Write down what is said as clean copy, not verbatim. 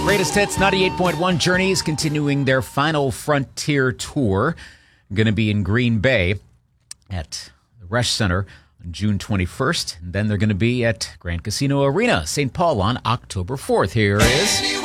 Greatest Hits 98.1 Journeys continuing their final Frontier tour. Going to be in Green Bay at the Resch Center on June 21st. And then they're going to be at Grand Casino Arena, St. Paul on October 4th. Here is...